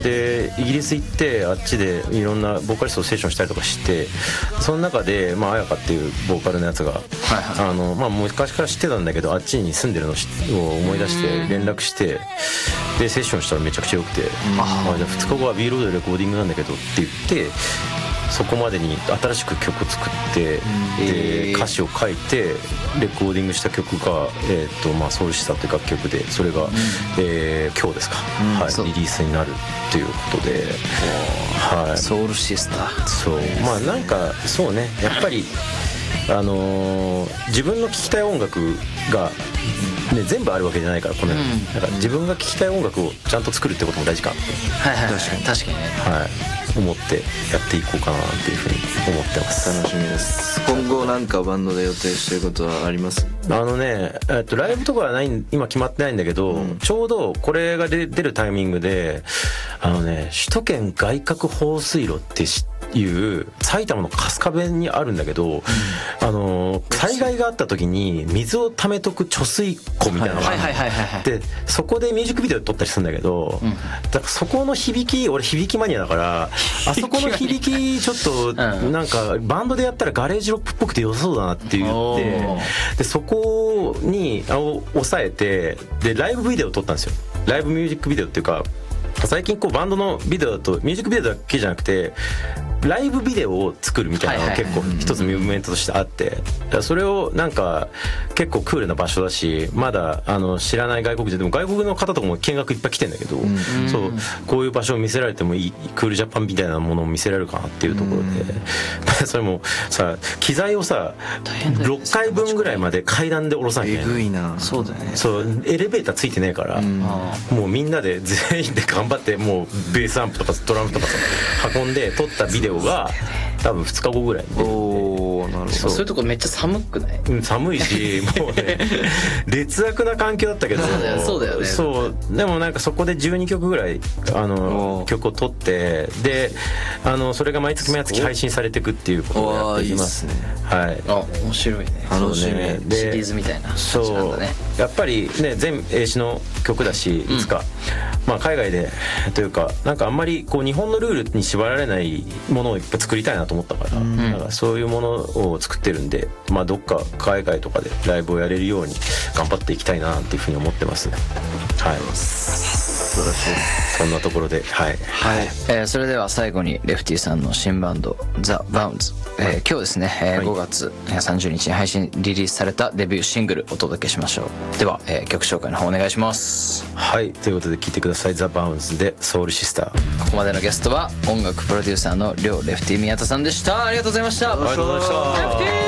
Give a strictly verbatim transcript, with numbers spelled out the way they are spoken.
でイギリス行ってあっちでいろんなボーカリストをセッションしたりとかして、その中でまあ彩香っていうボーカルのやつが、はいはい、あのまあ昔から知ってたんだけどあっちに住んでるのを思い出して連絡して、でセッションしたらめちゃくちゃ良くて、あじゃあふつかごは B ロードでレコーディングなんだけどって言って、そこまでに新しく曲を作って、で歌詞を書いてレコーディングした曲が、えーとまあ、ソウルシスターという楽曲で、それが、えー、今日ですか、はい、リリースになるっていうことで、はい、 ソウルシスター、 そうまあなんかそうね、やっぱりあのー、自分の聴きたい音楽が、ね、全部あるわけじゃないからこの世に、うん、だから自分が聴きたい音楽をちゃんと作るってことも大事かなって、 はいはいはい、確かに確かにね、 はい、思ってやっていこうかなっていうふうに思ってます。 楽しみです。今後なんかバンドで予定してることはあります？ あのね、えっと、ライブとかはない今決まってないんだけど、うん、ちょうどこれが出るタイミングであのね、首都圏外郭放水路って知っていう埼玉の春日部にあるんだけど、うん、あの災害があった時に水を溜めとく貯水湖みたいなのがあって、そこでミュージックビデオ撮ったりするんだけど、うん、だからそこの響き、俺響きマニアだからあそこの響きちょっとなんかバンドでやったらガレージロックっぽくて良さそうだなって言って、でそこに抑えて、でライブビデオを撮ったんですよ。ライブミュージックビデオっていうか、最近こうバンドのビデオだとミュージックビデオだけじゃなくてライブビデオを作るみたいなのが結構一つムーブメントとしてあって、それをなんか結構クールな場所だし、まだあの知らない外国人でも外国の方とかも見学いっぱい来てんだけど、そうこういう場所を見せられてもいい、クールジャパンみたいなものを見せられるかなっていうところで、それもさ機材をさろっかいぶんぐらいまで階段で下ろさなきゃいけない。 えぐいな。 そうだね。 そうエレベーターついてねえから、もうみんなで全員で頑張ってもうベースアンプとかドラムとかさ運んで撮ったビデオが多分ふつかごぐらいに出るんで。 おー、なるほど。 そういうとこめっちゃ寒くない？ うん、寒いしもうね劣悪な環境だったけどそうだよね。 そうでもなんかそこでじゅうにきょくぐらいあの曲を撮って、であのそれが毎月毎月配信されていくっていうことをやっています。 いいっすね。 はい。 あ、面白いね。 楽しみ。 ね、シリーズみたいな感じなんだね。 そうやっぱりね全英詞の曲だし、いつか、うん、まあ海外でというかなんかあんまりこう日本のルールに縛られないものをいっぱい作りたいなと思ったから、うん、だからそういうものを作ってるんで、まあどっか海外とかでライブをやれるように頑張っていきたいなっていうふうに思ってますね。はい。素晴らしい。そんなところで、はい。 はい。えー、それでは最後にレフティさんの新バンドザ・バウンズ、えー、今日ですね、えー、ごがつさんじゅうにちに配信リリースされたデビューシングルお届けしましょう。では、えー、曲紹介の方お願いします。 はい。ということで聴いてください。ザ・バウンズでソウルシスター。 ここまでのゲストは音楽プロデューサーのリョウレフティ宮田さんでした。ありがとうございました。 ありがとうございました。レフティ